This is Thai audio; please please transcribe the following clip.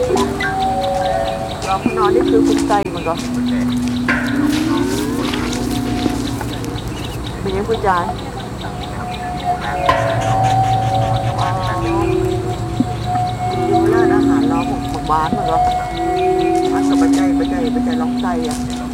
ลองนอนนี่คือคุณใจมันก็เป็นยังผู้ชายดูแลอาหารเราของบ้านมันก็มันก็ไม่ใจลองใจอ่ะ